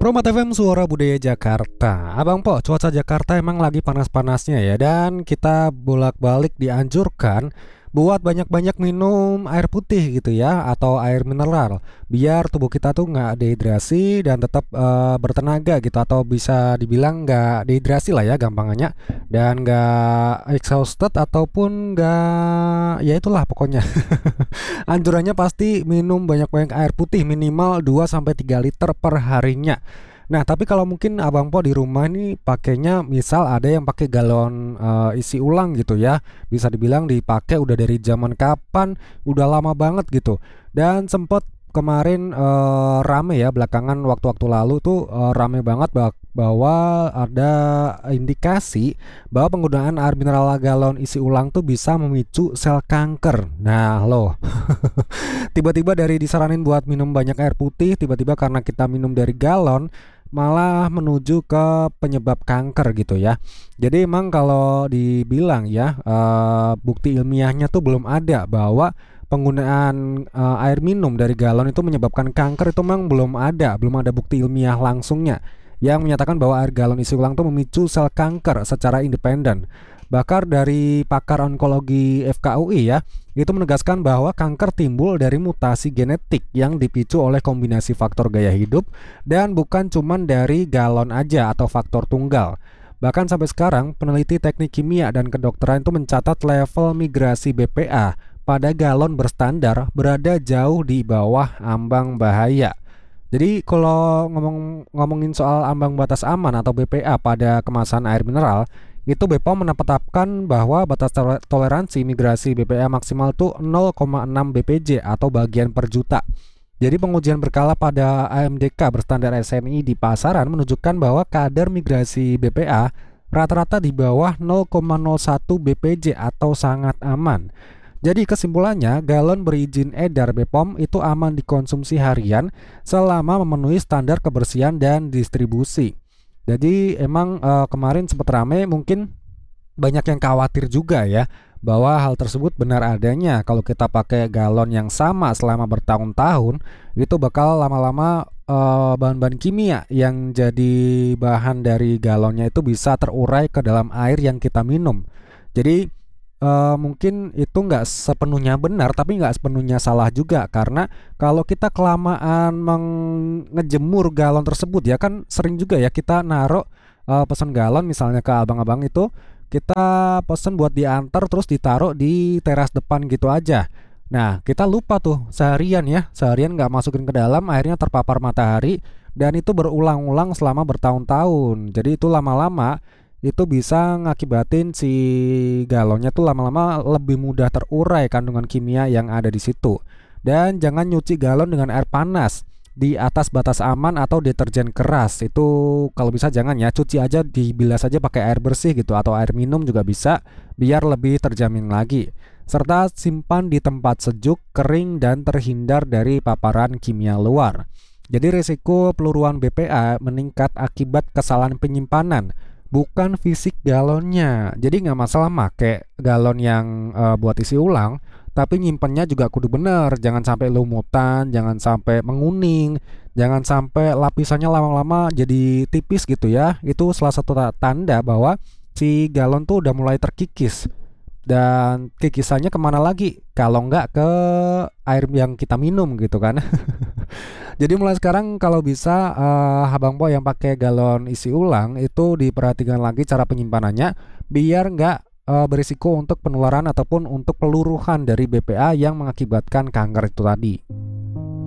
Promat FM Suara Budaya Jakarta. Abang Po, cuaca Jakarta emang lagi panas-panasnya ya. Dan kita bolak-balik dianjurkan buat banyak-banyak minum air putih gitu ya, atau air mineral, biar tubuh kita tuh nggak dehidrasi dan tetap bertenaga gitu. Atau bisa dibilang nggak dehidrasi lah ya gampangannya. Dan nggak exhausted ataupun nggak, ya itulah pokoknya. Anjurannya pasti minum banyak-banyak air putih, minimal 2 sampai 3 liter per harinya. Nah, tapi kalau mungkin Abang Po di rumah nih pakainya, misal ada yang pakai galon isi ulang gitu ya. Bisa dibilang dipakai udah dari zaman kapan, udah lama banget gitu. Dan sempet kemarin rame ya, belakangan waktu-waktu lalu tuh rame banget bahwa ada indikasi bahwa penggunaan air mineral galon isi ulang tuh bisa memicu sel kanker. Nah, loh. Tiba-tiba dari disaranin buat minum banyak air putih, tiba-tiba karena kita minum dari galon malah menuju ke penyebab kanker gitu ya. Jadi emang kalau dibilang ya, bukti ilmiahnya tuh belum ada bahwa penggunaan air minum dari galon itu menyebabkan kanker. Itu memang belum ada bukti ilmiah langsungnya yang menyatakan bahwa air galon isi ulang itu memicu sel kanker secara independen. Bahkan dari pakar onkologi FKUI ya, itu menegaskan bahwa kanker timbul dari mutasi genetik yang dipicu oleh kombinasi faktor gaya hidup dan bukan cuma dari galon aja atau faktor tunggal. Bahkan sampai sekarang peneliti teknik kimia dan kedokteran itu mencatat level migrasi BPA pada galon berstandar berada jauh di bawah ambang bahaya. Jadi kalau ngomongin soal ambang batas aman atau BPA pada kemasan air mineral, itu BPOM menetapkan bahwa batas toleransi migrasi BPA maksimal tuh 0,6 bpj atau bagian per juta. Jadi pengujian berkala pada AMDK berstandar SNI di pasaran menunjukkan bahwa kadar migrasi BPA rata-rata di bawah 0,01 bpj atau sangat aman. Jadi kesimpulannya, galon berizin edar BPOM itu aman dikonsumsi harian selama memenuhi standar kebersihan dan distribusi. Jadi emang kemarin sempat rame, mungkin banyak yang khawatir juga ya bahwa hal tersebut benar adanya. Kalau kita pakai galon yang sama selama bertahun-tahun, itu bakal lama-lama bahan-bahan kimia yang jadi bahan dari galonnya itu bisa terurai ke dalam air yang kita minum. Jadi mungkin itu nggak sepenuhnya benar, tapi nggak sepenuhnya salah juga, karena kalau kita kelamaan ngejemur galon tersebut ya, kan sering juga ya kita naruh pesan galon misalnya ke abang-abang itu, kita pesen buat diantar terus ditaruh di teras depan gitu aja. Nah, kita lupa tuh seharian nggak masukin ke dalam, akhirnya terpapar matahari, dan itu berulang-ulang selama bertahun-tahun. Jadi itu lama-lama itu bisa ngakibatin si galonnya tuh lama-lama lebih mudah terurai kandungan kimia yang ada di situ. Dan jangan nyuci galon dengan air panas di atas batas aman atau deterjen keras. Itu kalau bisa jangan ya, cuci aja, dibilas aja pakai air bersih gitu, atau air minum juga bisa, biar lebih terjamin lagi. Serta simpan di tempat sejuk, kering, dan terhindar dari paparan kimia luar. Jadi risiko peluruan BPA meningkat akibat kesalahan penyimpanan, bukan fisik galonnya. Jadi nggak masalah make galon yang buat isi ulang, tapi nyimpennya juga kudu bener. Jangan sampai lumutan, jangan sampai menguning, jangan sampai lapisannya lama-lama jadi tipis gitu ya. Itu salah satu tanda bahwa si galon tuh udah mulai terkikis. Dan kikisannya kemana lagi kalau nggak ke air yang kita minum gitu kan. Jadi mulai sekarang kalau bisa Abang Po yang pakai galon isi ulang itu diperhatikan lagi cara penyimpanannya, biar nggak berisiko untuk penularan ataupun untuk peluruhan dari BPA yang mengakibatkan kanker itu tadi.